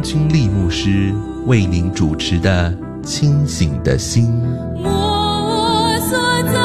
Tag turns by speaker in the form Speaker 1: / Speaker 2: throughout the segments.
Speaker 1: 君丽牧师为您主持的清醒的心。
Speaker 2: 我所造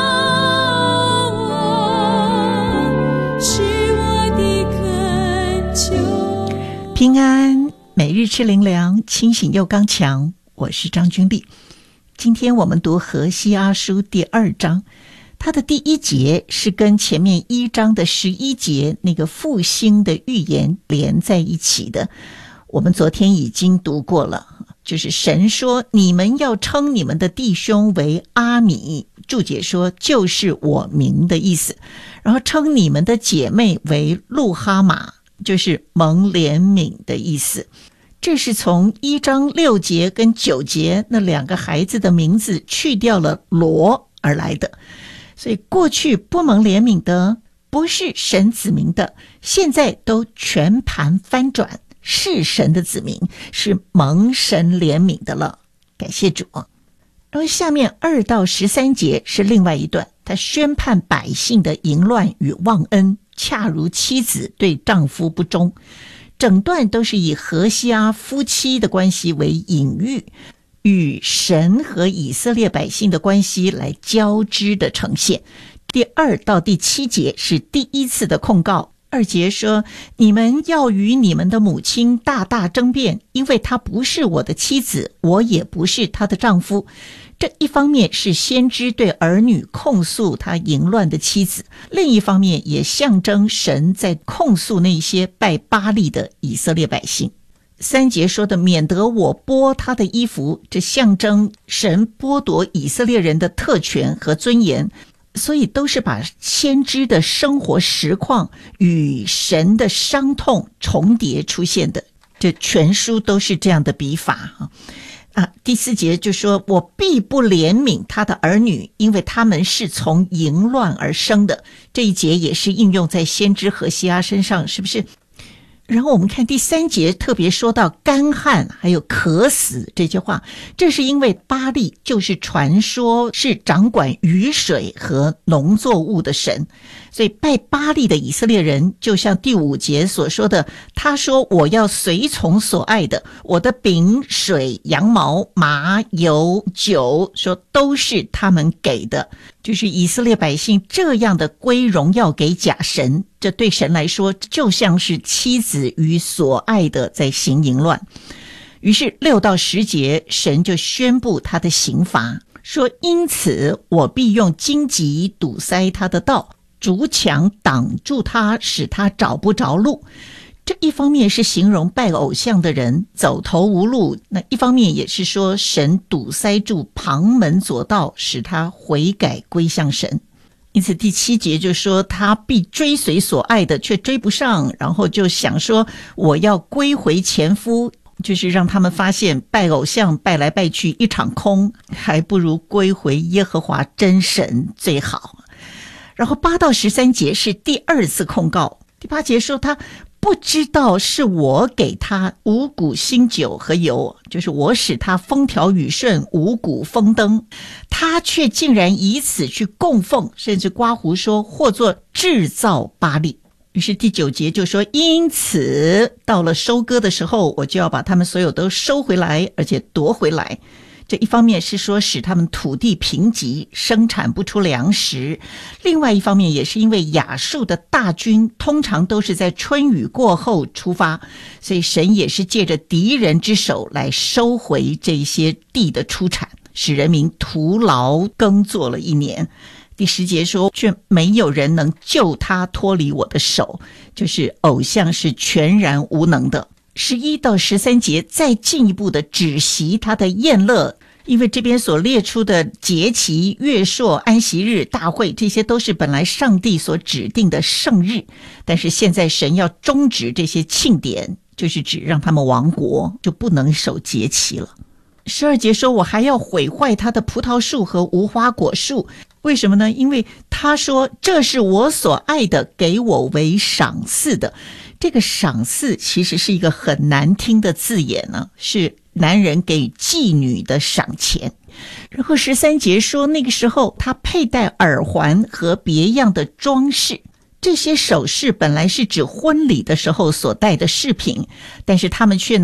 Speaker 2: 是我的恳求。
Speaker 3: 平安，每日吃灵粮，清醒又刚强。我是张君丽。今天我们读何西阿书第2章，它的第1节是跟前面1章的11节那个复兴的预言连在一起的。我们昨天已经读过了，就是神说你们要称你们的弟兄为阿米，注解说就是我名的意思，然后称你们的姐妹为路哈玛，就是蒙怜悯的意思。这是从1章6节跟9节那2个孩子的名字去掉了罗而来的。所以过去不蒙怜悯的，不是神子民的，现在都全盘翻转，是神的子民，是蒙神怜悯的了，感谢主。然后下面2到13节是另外一段，他宣判百姓的淫乱与忘恩，恰如妻子对丈夫不忠。整段都是以何西阿夫妻的关系为隐喻，与神和以色列百姓的关系来交织的呈现。第2到第7节是第1次的控告。2节说，你们要与你们的母亲大大争辩，因为她不是我的妻子，我也不是她的丈夫。这一方面是先知对儿女控诉他淫乱的妻子，另一方面也象征神在控诉那些拜巴力的以色列百姓。3节说的免得我剥他的衣服，这象征神剥夺以色列人的特权和尊严，所以都是把先知的生活实况与神的伤痛重叠出现的，这全书都是这样的笔法第4节就说，我必不怜悯他的儿女，因为他们是从淫乱而生的。这一节也是应用在先知何西阿身上，是不是？然后我们看第3节特别说到干旱还有渴死这些话，这是因为巴力就是传说是掌管雨水和农作物的神，所以拜巴力的以色列人就像第5节所说的，他说我要随从所爱的，我的饼水羊毛麻油酒，说都是他们给的，就是以色列百姓这样的归荣耀给假神，这对神来说就像是妻子与所爱的在行淫乱。于是6到10节神就宣布他的刑罚，说因此我必用荆棘堵塞他的道，竹墙挡住他，使他找不着路。这一方面是形容拜偶像的人走投无路，那一方面也是说神堵塞住旁门左道，使他悔改归向神。因此第7节就说他必追随所爱的，却追不上，然后就想说我要归回前夫，就是让他们发现拜偶像拜来拜去一场空，还不如归回耶和华真神最好。然后8到13节是第2次控告。第8节说他不知道是我给他五谷新酒和油，就是我使他风调雨顺，五谷丰登，他却竟然以此去供奉，甚至刮胡说或作制造巴力。于是第9节就说，因此到了收割的时候，我就要把他们所有都收回来，而且夺回来。这一方面是说使他们土地贫瘠，生产不出粮食，另外一方面也是因为亚述的大军通常都是在春雨过后出发，所以神也是借着敌人之手来收回这些地的出产，使人民徒劳耕作了1年。第10节说，却没有人能救他脱离我的手，就是偶像是全然无能的。11到13节再进一步的指析他的宴乐，因为这边所列出的节期、月朔、安息日、大会，这些都是本来上帝所指定的圣日，但是现在神要终止这些庆典，就是指让他们亡国，就不能守节期了。12节说，我还要毁坏他的葡萄树和无花果树。为什么呢？因为他说这是我所爱的，给我为赏赐的。这个赏赐其实是一个很难听的字眼呢，是男人给妓女的赏钱。然后13节说，那个时候他佩戴耳环和别样的装饰，这些首饰本来是指婚礼的时候所戴的饰品，但是他们却